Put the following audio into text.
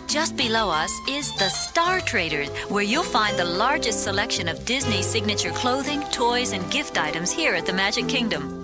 Just below us is the Star Traders, where you'll find the largest selection of Disney signature clothing, toys, and gift items here at the Magic Kingdom.